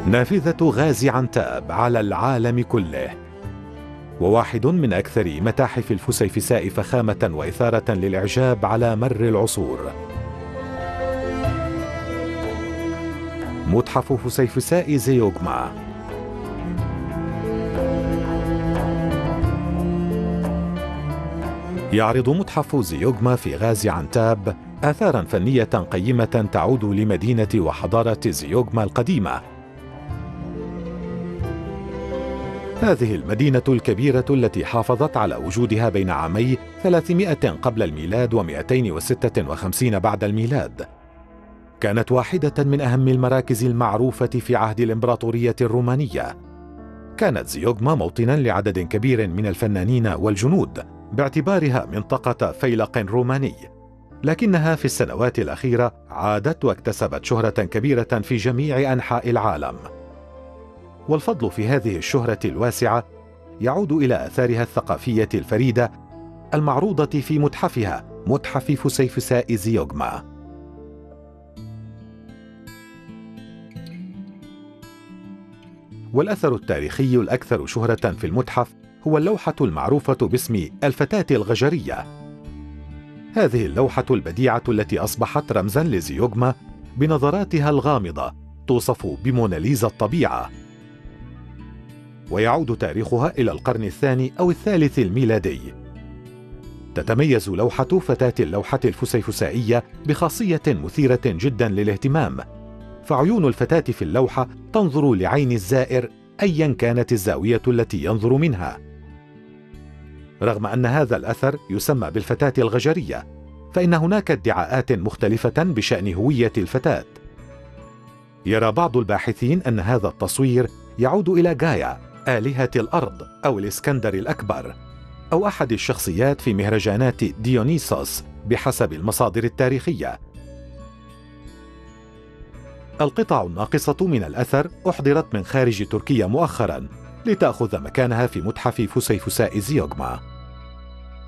نافذة غازي عنتاب على العالم كله، وواحد من أكثر متاحف الفسيفساء فخامة وإثارة للإعجاب على مر العصور. متحف فسيفساء زيوغما. يعرض متحف زيوغما في غازي عنتاب آثاراً فنية قيمة تعود لمدينة وحضارة زيوغما القديمة. هذه المدينة الكبيرة التي حافظت على وجودها بين عامي 300 قبل الميلاد و256 بعد الميلاد، كانت واحدة من أهم المراكز المعروفة في عهد الإمبراطورية الرومانية. كانت زيوغما موطناً لعدد كبير من الفنانين والجنود باعتبارها منطقة فيلق روماني، لكنها في السنوات الأخيرة عادت واكتسبت شهرة كبيرة في جميع أنحاء العالم. والفضل في هذه الشهرة الواسعة يعود إلى آثارها الثقافية الفريدة المعروضة في متحفها، متحف فسيفساء زيوغما. والأثر التاريخي الأكثر شهرة في المتحف هو اللوحة المعروفة باسم الفتاة الغجرية. هذه اللوحة البديعة التي أصبحت رمزاً لزيوغما بنظراتها الغامضة توصف بموناليزا الطبيعة، ويعود تاريخها إلى القرن الثاني أو الثالث الميلادي. تتميز لوحة فتاة اللوحة الفسيفسائية بخاصية مثيرة جدا للاهتمام، فعيون الفتاة في اللوحة تنظر لعين الزائر أيا كانت الزاوية التي ينظر منها. رغم أن هذا الأثر يسمى بالفتاة الغجرية، فإن هناك ادعاءات مختلفة بشأن هوية الفتاة. يرى بعض الباحثين أن هذا التصوير يعود إلى غايا آلهة الأرض أو الإسكندر الأكبر أو أحد الشخصيات في مهرجانات ديونيسوس بحسب المصادر التاريخية. القطع الناقصة من الأثر أحضرت من خارج تركيا مؤخرا لتأخذ مكانها في متحف فسيفساء زيوغما.